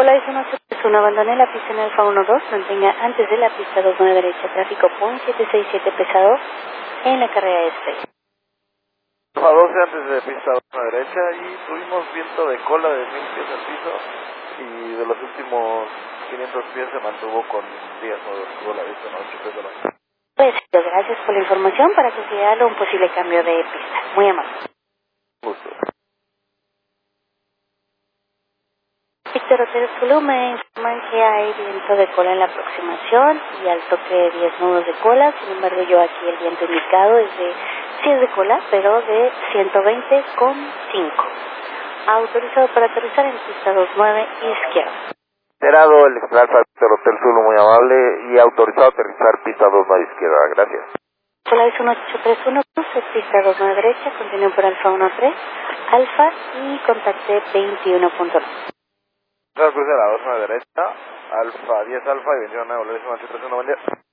Polaris 181, abandone la pista en Alfa 12, mantenga antes de la pista 29 derecha, tráfico point 767 pesado en la carrera este. Alfa 12 antes de pista 29 derecha y tuvimos viento de cola de 1000 pies al piso y de los últimos 500 pies se mantuvo con días, no estuvo la vista, no, 8 pesos. Pues, gracias por la información para considerarlo un posible cambio de pista. Muy amable. Gusto. Víctor Hotel Zulu, me informan que hay viento de cola en la aproximación y al toque de 10 nudos de cola. Sin embargo, yo aquí el viento indicado es de, sí es de cola, pero de 120,5. Autorizado para aterrizar en pista 29 izquierda. Alterado el Alfa Víctor Hotel Zulu, muy amable, y autorizado a aterrizar pista 29 izquierda, gracias. Polaris 1831, cruce pista 29 derecha, continúe por Alfa 13, Alfa y contacte 21.9. Transcurre a la 29 derecha, Alfa 10 Alfa y 21 Polaris 1831, buen día.